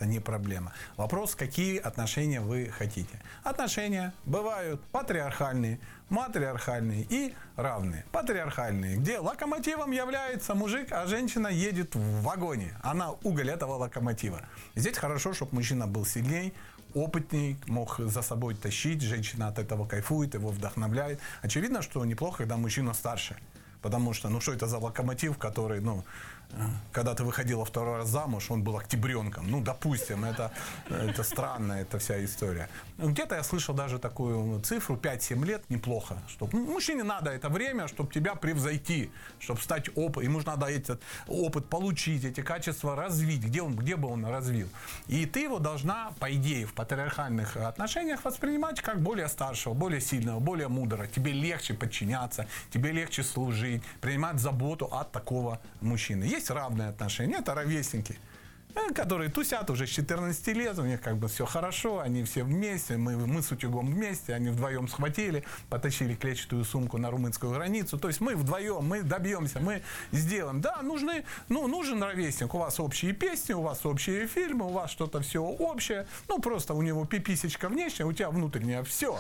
это не проблема. Вопрос, какие отношения вы хотите. Отношения бывают патриархальные, матриархальные и равные. Патриархальные, где локомотивом является мужик, а женщина едет в вагоне. Она уголь этого локомотива. Здесь хорошо, чтобы мужчина был сильней, опытней, мог за собой тащить. Женщина от этого кайфует, его вдохновляет. Очевидно, что неплохо, когда мужчина старше. Потому что, что это за локомотив, который, когда ты выходила второй раз замуж, он был октябренком. Допустим, это странная эта вся история. Где-то я слышал даже такую цифру, 5-7 лет, неплохо. Мужчине надо это время, чтобы тебя превзойти, чтобы стать опытом. Ему же надо этот опыт получить, эти качества развить, где бы он развил. И ты его должна, по идее, в патриархальных отношениях воспринимать как более старшего, более сильного, более мудрого. Тебе легче подчиняться, тебе легче служить, принимать заботу от такого мужчины. Есть равные отношения, это ровесники, которые тусят уже с 14 лет, у них все хорошо, они все вместе, мы с утюгом вместе, они вдвоем схватили, потащили клетчатую сумку на румынскую границу, то есть мы вдвоем, мы добьемся, мы сделаем. Да, нужен ровесник, у вас общие песни, у вас общие фильмы, у вас что-то все общее, просто у него пиписечка внешняя, у тебя внутренняя, все.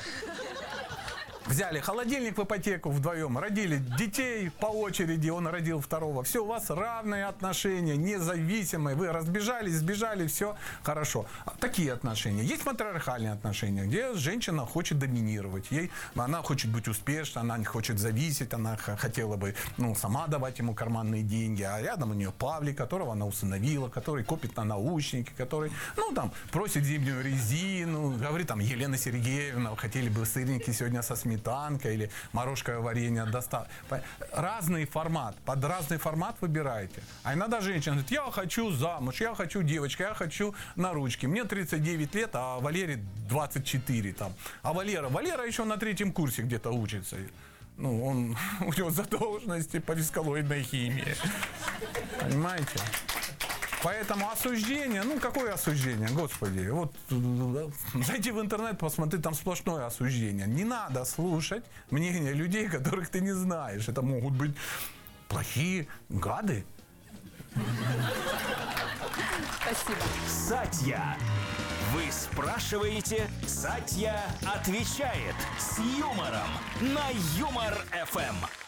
Взяли холодильник в ипотеку вдвоем, родили детей по очереди, он родил второго. Все, у вас равные отношения, независимые. Вы разбежались, сбежали, все хорошо. Такие отношения. Есть матриархальные отношения, где женщина хочет доминировать. Она хочет быть успешной, она не хочет зависеть, она хотела бы сама давать ему карманные деньги. А рядом у нее Павлик, которого она усыновила, который копит на наушники, который просит зимнюю резину. Говорит, Елена Сергеевна, хотели бы сырники сегодня со сметаной. Или морожковое варенье достал. Разный формат. Под разный формат выбираете. А иногда женщина говорит, я хочу замуж, я хочу девочку, я хочу на ручки. Мне 39 лет, а Валере 24. А Валера еще на 3-м курсе где-то учится. У него задолженности по вискалоидной химии. Понимаете? Поэтому осуждение, какое осуждение, господи, зайди в интернет, посмотри, там сплошное осуждение. Не надо слушать мнение людей, которых ты не знаешь. Это могут быть плохие гады. Спасибо. Сатья. Вы спрашиваете, Сатья отвечает с юмором на Юмор ФМ.